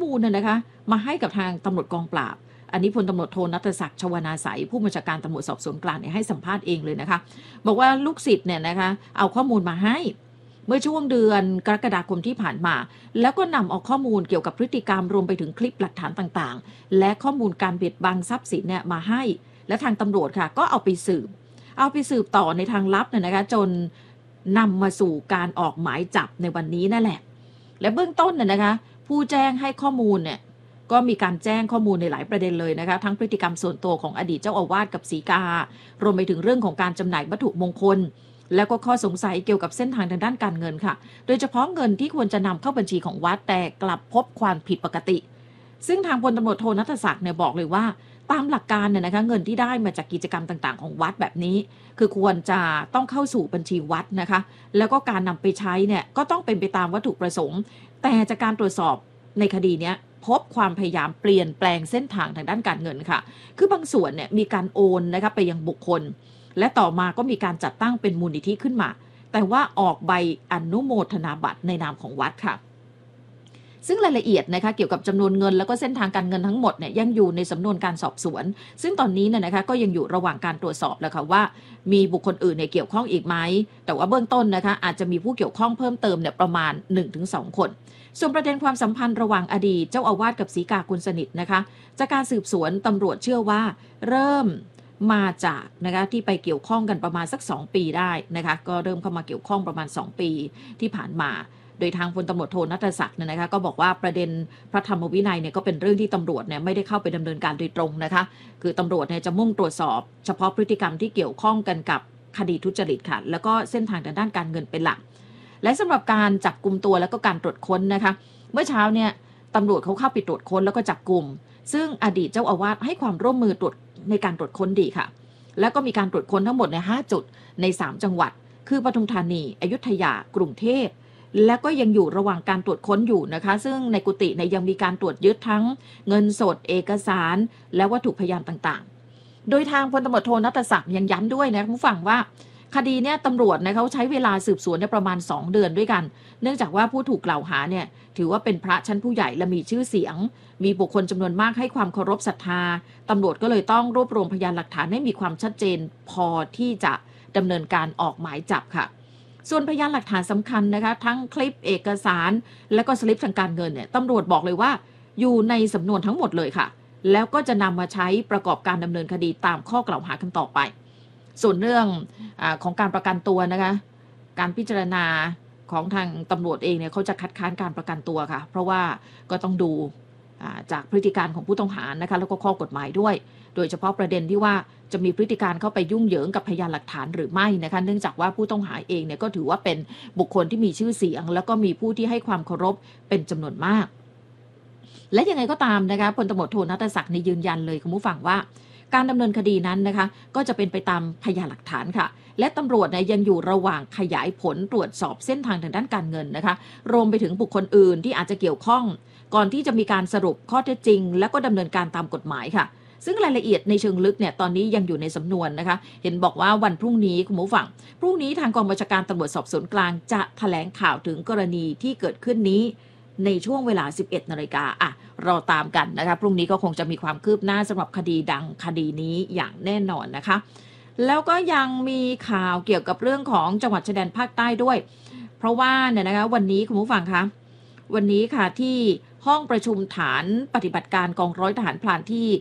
มูลนะคะมาให้กับทางตำรวจกองปราบอันนี้พลตำรวจโทณัฐศักดิ์ชวนาไสยผู้บัญชาการตำรวจสอบสวนกลางเนี่ยให้สัมภาษณ์เองเลยนะคะบอกว่าลูกศิษย์เนี่ยนะคะเอาข้อมูลมาให้เมื่อช่วงเดือนกรกฎาคมที่ผ่านมาแล้วก็นำเอาข้อมูลเกี่ยวกับพฤติกรรมรวมไปถึงคลิปหลักฐานต่างๆและข้อมูลการเบียดบังทรัพย์สินเนี่ยมาให้และทางตำรวจค่ะก็เอาไปสืบต่อในทางลับเนี่ยนะคะจนนำมาสู่การออกหมายจับในวันนี้นั่นแหละและเบื้องต้นเนี่ยนะคะผู้แจ้งให้ข้อมูลเนี่ยก็มีการแจ้งข้อมูลในหลายประเด็นเลยนะคะทั้งพฤติกรรมส่วนตัวของอดีตเจ้าอาวาสกับศรีการวมไปถึงเรื่องของการจำหน่ายวัตถุมงคลแล้วก็ข้อสงสัยเกี่ยวกับเส้นทางทางด้านการเงินค่ะโดยเฉพาะเงินที่ควรจะนำเข้าบัญชีของวัดแต่กลับพบความผิดปกติซึ่งทางพลตำรวจโทณัฐศักดิ์เนี่ยบอกเลยว่าตามหลักการเนี่ยนะคะเงินที่ได้มาจากกิจกรรมต่างๆของวัดแบบนี้คือควรจะต้องเข้าสู่บัญชีวัดนะคะแล้วก็การนำไปใช้เนี่ยก็ต้องเป็นไปตามวัตถุประสงค์แต่จากการตรวจสอบในคดีนี้พบความพยายามเปลี่ยนแปลงเส้นทางทางด้านการเงินค่ะคือบางส่วนเนี่ยมีการโอนนะคะไปยังบุคคลและต่อมาก็มีการจัดตั้งเป็นมูลนิธิขึ้นมาแต่ว่าออกใบอนุโมทนาบัตรในนามของวัดค่ะซึ่งรายละเอียดนะคะเกี่ยวกับจำนวนเงินแล้วก็เส้นทางการเงินทั้งหมดเนี่ยยังอยู่ในสำนวนการสอบสวนซึ่งตอนนี้เนี่ยนะคะก็ยังอยู่ระหว่างการตรวจสอบแล้วค่ะว่ามีบุคคลอื่นเนี่ยเกี่ยวข้องอีกไหมแต่ว่าเบื้องต้นนะคะอาจจะมีผู้เกี่ยวข้องเพิ่มเติมเนี่ยประมาณ 1-2 คนส่วนประเด็นความสัมพันธ์ระหว่างอดีตเจ้าอาวาสกับศรีกากุลสนิทนะคะจากการสืบสวนตำรวจเชื่อว่าเริ่มมาจากนะคะที่ไปเกี่ยวข้องกันประมาณสัก2 ปีได้นะคะก็เริ่มเข้ามาเกี่ยวข้องประมาณ2 ปีที่ผ่านมาโดยทางพลตำรวจโทณัฐศักดิ์เนี่ยนะคะก็บอกว่าประเด็นพระธรรมวินัยเนี่ยก็เป็นเรื่องที่ตำรวจเนี่ยไม่ได้เข้าไปดำเนินการโดยตรงนะคะคือตำรวจเนี่ยจะมุ่งตรวจสอบเฉพาะพฤติกรรมที่เกี่ยวข้องกันกับคดีทุจริตค่ะแล้วก็เส้นทางด้านการเงินเป็นหลักและสำหรับการจับกุมตัวแล้วก็การตรวจค้นนะคะเมื่อเช้าเนี่ยตำรวจเขาเข้าไปตรวจค้นแล้วก็จับกุมซึ่งอดีตเจ้าอาวาสให้ความร่วมมือตรวจในการตรวจค้นดีค่ะแล้วก็มีการตรวจค้นทั้งหมดใน5 จุดใน3 จังหวัดคือปทุมธานีอยุธยากรุงเทพและก็ยังอยู่ระหว่างการตรวจค้นอยู่นะคะซึ่งในกุฏิเนี่ยยังมีการตรวจยึดทั้งเงินสดเอกสารและวัตถุพยานต่างๆโดยทางพลตำรวจโทณัฐศักดิ์ยังย้ำด้วยนะผู้ฟังว่าคดีเนี่ยตำรวจเนี่ยเขาใช้เวลาสืบสวนเนี่ยประมาณ2 เดือนด้วยกันเนื่องจากว่าผู้ถูกกล่าวหาเนี่ยถือว่าเป็นพระชั้นผู้ใหญ่และมีชื่อเสียงมีบุคคลจำนวนมากให้ความเคารพศรัทธาตำรวจก็เลยต้องรวบรวมพยานหลักฐานให้มีความชัดเจนพอที่จะดำเนินการออกหมายจับค่ะส่วนพยานหลักฐานสำคัญนะคะทั้งคลิปเอกสารและก็สลิปทางการเงินเนี่ยตำรวจบอกเลยว่าอยู่ในสำนวนทั้งหมดเลยค่ะแล้วก็จะนำมาใช้ประกอบการดำเนินคดีตามข้อกล่าวหากันต่อไปส่วนเรื่องของการประกันตัวนะคะการพิจารณาของทางตำรวจเองเนี่ยเขาจะคัดค้านการประกันตัวค่ะเพราะว่าก็ต้องดูจากพฤติการของผู้ต้องหานะคะแล้วก็ข้อกฎหมายด้วยโดยเฉพาะประเด็นที่ว่าจะมีพฤติการเข้าไปยุ่งเหยิงกับพยานหลักฐานหรือไม่นะคะเนื่องจากว่าผู้ต้องหาเองเนี่ยก็ถือว่าเป็นบุคคลที่มีชื่อเสียงแล้วก็มีผู้ที่ให้ความเคารพเป็นจำนวนมากและยังไงก็ตามนะคะพลตำรวจโทณัฐศักดิ์ยืนยันเลยคุณผู้ฟังว่าการดำเนินคดีนั้นนะคะก็จะเป็นไปตามพยานหลักฐานค่ะและตำรวจเนี่ยยังอยู่ระหว่างขยายผลตรวจสอบเส้นทางด้านการเงินนะคะรวมไปถึงบุคคลอื่นที่อาจจะเกี่ยวข้องก่อนที่จะมีการสรุปข้อเท็จจริงและก็ดำเนินการตามกฎหมายค่ะซึ่งรายละเอียดในเชิงลึกเนี่ยตอนนี้ยังอยู่ในสำนวนนะคะเห็นบอกว่าวันพรุ่งนี้คุณผู้ฟังพรุ่งนี้ทางกองบัญชาการตำรวจสอบสวนกลางจะแถลงข่าวถึงกรณีที่เกิดขึ้นนี้ในช่วงเวลา 11 นาฬิการอตามกันนะคะพรุ่งนี้ก็คงจะมีความคืบหน้าสำหรับคดีดังคดีนี้อย่างแน่นอนนะคะแล้วก็ยังมีข่าวเกี่ยวกับเรื่องของจังหวัดชายแดนภาคใต้ด้วยเพราะว่าเนี่ยนะคะวันนี้คุณผู้ฟังคะวันนี้ค่ะที่ห้องประชุมฐานปฏิบัติการกองร้อยทหารพรานที่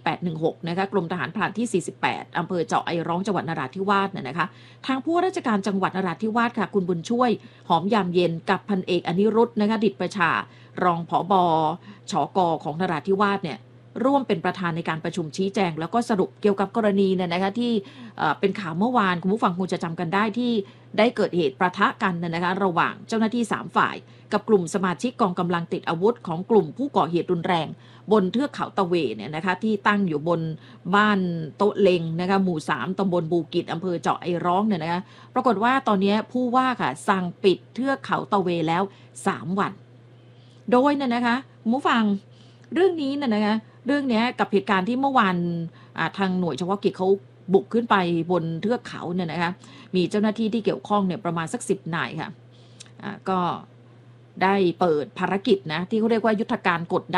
4816 นะคะกรมทหารพรานที่ 48 อำเภอเจาะไอร้องจังหวัดนราธิวาสเนี่ยนะคะทางผู้ว่าราชการจังหวัดนราธิวาสค่ะคุณบุญช่วยหอมยามเย็นกับพันเอกอนิรุตนะคะดิษฐ์ประชารองผบ.ชก.ของนราธิวาสเนี่ยร่วมเป็นประธานในการประชุมชี้แจงแล้วก็สรุปเกี่ยวกับกรณีเนี่ยนะคะที่เป็นข่าวเมื่อวานคุณผู้ฟังคงจะจำกันได้ที่ได้เกิดเหตุปะทะกันนะคะระหว่างเจ้าหน้าที่3 ฝ่ายกับกลุ่มสมาชิกกองกำลังติดอาวุธของกลุ่มผู้ก่อเหตุรุนแรงบนเทือกเขาตะเวเนี่ยนะคะที่ตั้งอยู่บนบ้านโต๊ะเลงนะคะหมู่3ตำบลบูกิจอำเภอเจาะไอร้องเนี่ยนะคะปรากฏว่าตอนนี้ผู้ว่าค่ะสั่งปิดเทือกเขาตะเวแล้ว3 วันโดยเนี่ยนะคะผู้ฟังเรื่องนี้เนี่ยนะคะเรื่องนี้กับเหตุการณ์ที่เมื่อวานทางหน่วยเฉพาะกิจเขาบุกขึ้นไปบนเทือกเขาเนี่ยนะคะมีเจ้าหน้าที่ที่เกี่ยวข้องเนี่ยประมาณสัก10 นายค่ะก็ได้เปิดภารกิจนะที่เขาเรียกว่ายุทธการกดดัน